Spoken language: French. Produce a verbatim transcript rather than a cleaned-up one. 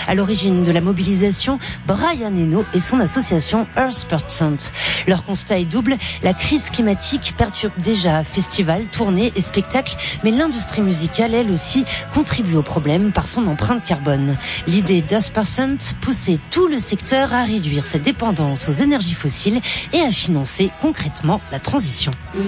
À l'origine de la mobilisation, Brian Eno et son association Earth Percent. Leur constat est double. La crise climatique perturbe déjà festivals, tournées et spectacles, mais l'industrie musicale, elle aussi, contribue au problème par son empreinte carbone. L'idée d'Earth Percent, pousser tout le secteur à réduire sa dépendance aux énergies fossiles et à financer concrètement la transition.